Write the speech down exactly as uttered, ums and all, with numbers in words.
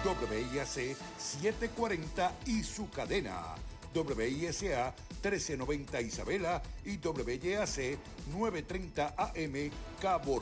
W I A C setecientos cuarenta y su cadena. W I S A trece noventa Isabela y W Y A C novecientos treinta A M Cabo